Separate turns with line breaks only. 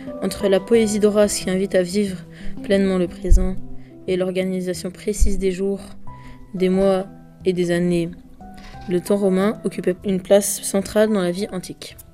Entre la poésie d'Horace qui invite à vivre pleinement le présent et l'organisation précise des jours, des mois et des années, le temps romain occupait une place centrale dans la vie antique.